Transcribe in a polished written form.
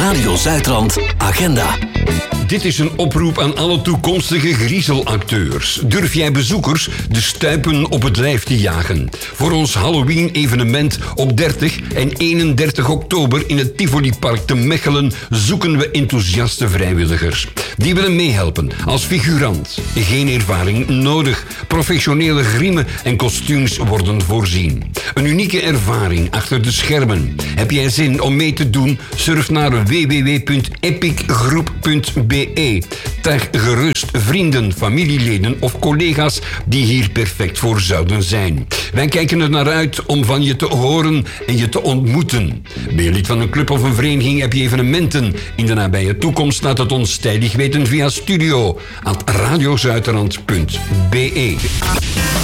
Radio Zuidrand Agenda. Dit is een oproep aan alle toekomstige griezelacteurs. Durf jij bezoekers de stuipen op het lijf te jagen? Voor ons Halloween-evenement op 30 en 31 oktober in het Tivolipark te Mechelen zoeken we enthousiaste vrijwilligers. Die willen meehelpen als figurant. Geen ervaring nodig. Professionele griemen en kostuums worden voorzien. Een unieke ervaring achter de schermen. Heb jij zin om mee te doen? Surf naar www.epicgroep.be. Tag gerust vrienden, familieleden of collega's die hier perfect voor zouden zijn. Wij kijken er naar uit om van je te horen en je te ontmoeten. Ben je lid van een club of een vereniging, heb je evenementen in de nabije toekomst, laat het ons tijdig weten via studio@radiozuiderland.be.